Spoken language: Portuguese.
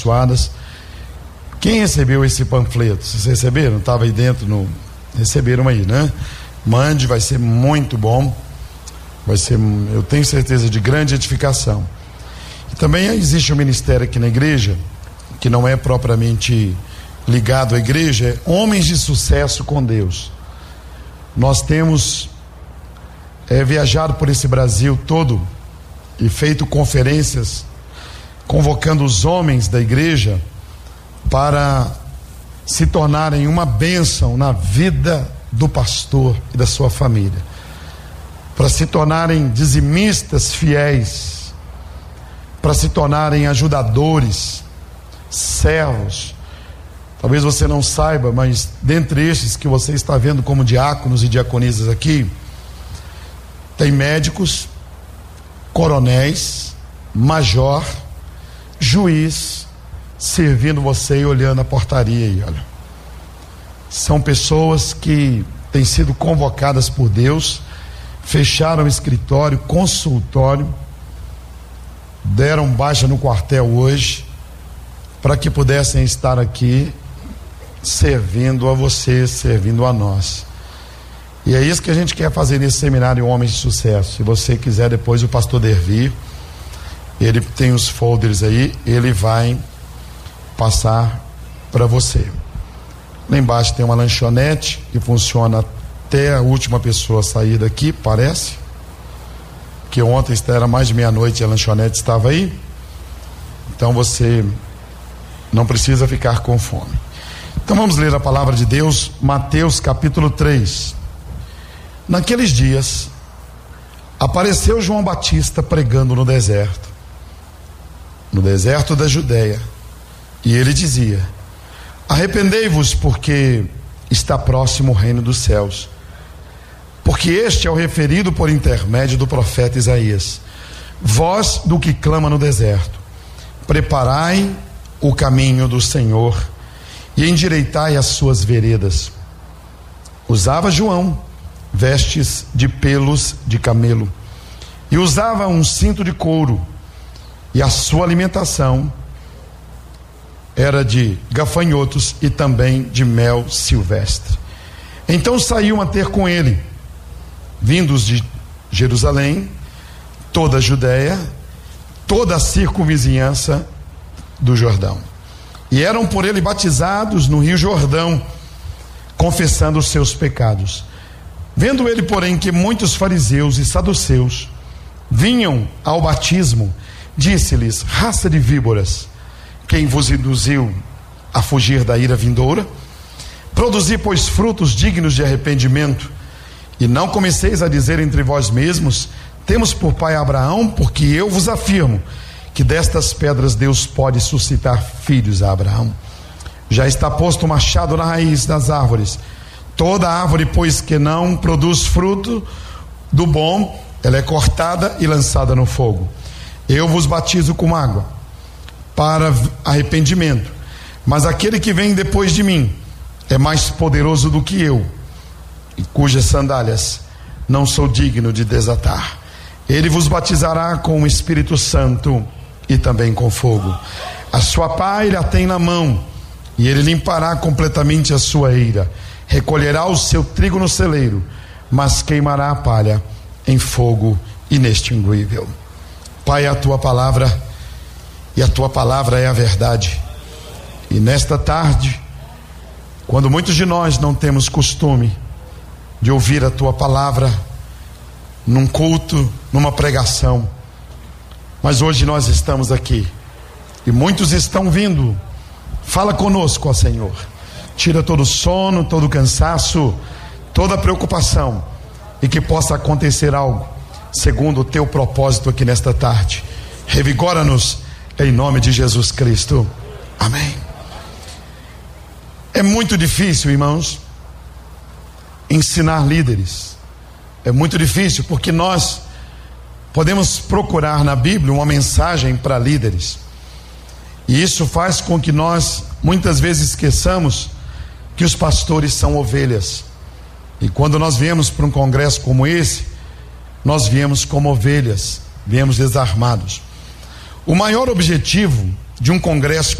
abençoadas. Quem recebeu esse panfleto? Vocês receberam? Estava aí dentro, receberam aí, né? Mande, vai ser muito bom. Vai ser, eu tenho certeza, de grande edificação. E também existe um ministério aqui na igreja, que não é propriamente ligado à igreja, é Homens de Sucesso com Deus. Nós temos viajado por esse Brasil todo e feito conferências, convocando os homens da igreja para se tornarem uma bênção na vida do pastor e da sua família, para se tornarem dizimistas fiéis, para se tornarem ajudadores, servos. Talvez você não saiba, mas dentre estes que você está vendo como diáconos e diaconisas aqui, tem médicos, coronéis, major, juiz, servindo você e olhando a portaria aí, olha. São pessoas que têm sido convocadas por Deus, fecharam escritório, consultório, deram baixa no quartel hoje, para que pudessem estar aqui servindo a você, servindo a nós. E é isso que a gente quer fazer nesse seminário Homens de Sucesso. Se você quiser, depois o pastor Dervi, ele tem os folders aí, ele vai passar para você. Lá embaixo tem uma lanchonete que funciona até a última pessoa sair daqui, parece, que ontem era mais de meia-noite e a lanchonete estava aí. Então você não precisa ficar com fome. Então vamos ler a palavra de Deus, Mateus capítulo 3. Naqueles dias apareceu João Batista pregando no deserto da Judeia, e ele dizia: arrependei-vos, porque está próximo o reino dos céus. Porque este é o referido por intermédio do profeta Isaías: voz do que clama no deserto, preparai o caminho do Senhor e endireitai as suas veredas. Usava João vestes de pelos de camelo e usava um cinto de couro, e a sua alimentação era de gafanhotos e também de mel silvestre. Então saíam a ter com ele, vindos de Jerusalém, toda a Judéia, toda a circunvizinhança do Jordão, e eram por ele batizados no rio Jordão, confessando os seus pecados. Vendo ele, porém, que muitos fariseus e saduceus vinham ao batismo, disse-lhes: raça de víboras, quem vos induziu a fugir da ira vindoura? Produzi, pois, frutos dignos de arrependimento, e não comeceis a dizer entre vós mesmos: temos por pai Abraão, porque eu vos afirmo que destas pedras Deus pode suscitar filhos a Abraão. Já está posto o machado na raiz das árvores. Toda árvore, pois, que não produz fruto do bom, ela é cortada e lançada no fogo. Eu vos batizo com água para arrependimento, mas aquele que vem depois de mim é mais poderoso do que eu, e cujas sandálias não sou digno de desatar. Ele vos batizará com o Espírito Santo e também com fogo. A sua pá ele a tem na mão, e ele limpará completamente a sua eira, recolherá o seu trigo no celeiro, mas queimará a palha em fogo inextinguível. Pai, a tua palavra, e a tua palavra é a verdade. E nesta tarde, quando muitos de nós não temos costume de ouvir a tua palavra num culto, numa pregação, mas hoje nós estamos aqui e muitos estão vindo. Fala conosco, ó Senhor. Tira todo o sono, todo o cansaço, toda a preocupação, e que possa acontecer algo segundo o teu propósito aqui nesta tarde. Revigora-nos em nome de Jesus Cristo. Amém. É muito difícil, irmãos, ensinar líderes. É muito difícil, porque nós podemos procurar na Bíblia uma mensagem para líderes, e isso faz com que nós muitas vezes esqueçamos que os pastores são ovelhas. E quando nós viemos para um congresso como esse, nós viemos como ovelhas, viemos desarmados. O maior objetivo de um congresso